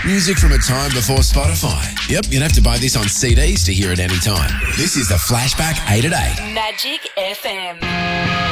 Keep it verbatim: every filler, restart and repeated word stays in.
Music from a time before Spotify. Yep, you'd have to buy this on C Ds to hear it anytime. This is the Flashback eight at eight. Magic F M.